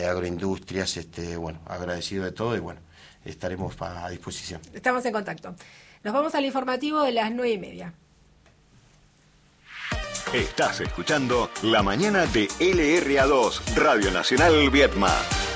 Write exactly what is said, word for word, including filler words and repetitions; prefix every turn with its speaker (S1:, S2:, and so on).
S1: agroindustrias, este, bueno, agradecido de todo y bueno, estaremos a disposición.
S2: Estamos en contacto. Nos vamos al informativo de las nueve y media.
S3: Estás escuchando La Mañana de L R A dos, Radio Nacional Vietma.